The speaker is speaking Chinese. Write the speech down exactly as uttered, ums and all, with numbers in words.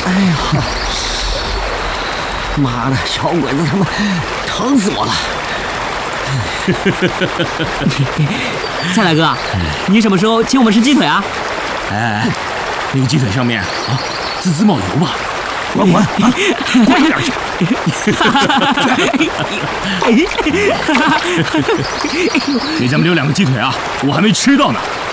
哎呀，妈的，小鬼子他妈疼死我了！ 蔡大哥，你什么时候请我们吃鸡腿啊？ 哎，那个鸡腿上面啊，滋滋冒油吧？ 滚滚，滚点去！ 给咱们留两个鸡腿啊，我还没吃到呢。